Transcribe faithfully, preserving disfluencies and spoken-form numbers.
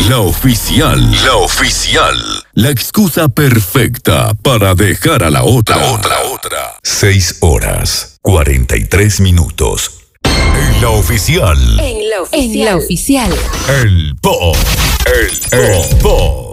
La oficial. La oficial. La excusa perfecta para dejar a la otra. La otra, otra. Seis horas, cuarenta y tres minutos. En la oficial. En la oficial. En la oficial. El Po. El Po.